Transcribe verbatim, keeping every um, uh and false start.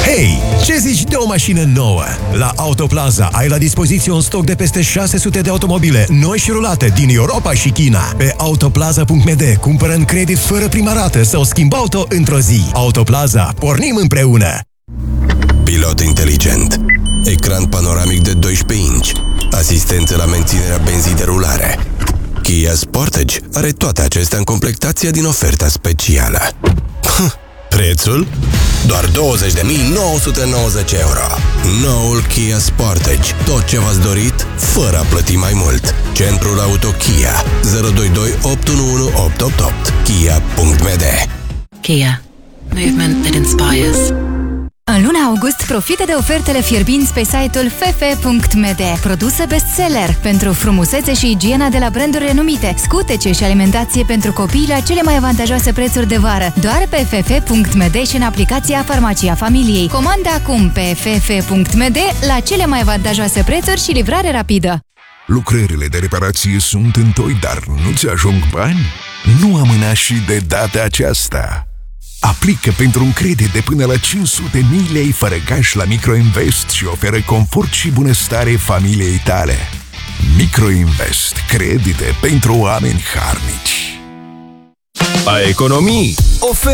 Hei, ce zici de o mașină nouă? La Autoplaza ai la dispoziție un stoc de peste șase sute de automobile noi și rulate din Europa și China. Pe autoplaza punct m d cumpără în credit fără prima rată sau schimb auto într-o zi. Autoplaza, pornim împreună! Pilot inteligent, ecran panoramic de doisprezece inci, asistență la menținerea benzii de rulare. Kia Sportage are toate acestea în completația din oferta specială. Prețul? Doar douăzeci de mii nouă sute nouăzeci euro. Noul Kia Sportage. Tot ce v-ați dorit, fără a plăti mai mult. Centrul Auto Kia. zero doi doi opt unu unu opt opt opt. Kia punct m d. Kia. Movement that inspires. În luna august, profită de ofertele fierbinți pe site-ul f f punct m d. Produse bestseller pentru frumusețe și igiena de la branduri renumite, scutece și alimentație pentru copii la cele mai avantajoase prețuri de vară. Doar pe f f punct m d și în aplicația Farmacia Familiei. Comandă acum pe f f punct m d la cele mai avantajoase prețuri și livrare rapidă. Lucrările de reparație sunt întoi, dar nu-ți ajung bani? Nu amâna și de data aceasta! Aplică pentru un credit de până la cinci sute mii lei fără cash la Microinvest și oferă confort și bunăstare familiei tale. Microinvest. Credite pentru oameni harnici. A economii. Ofertă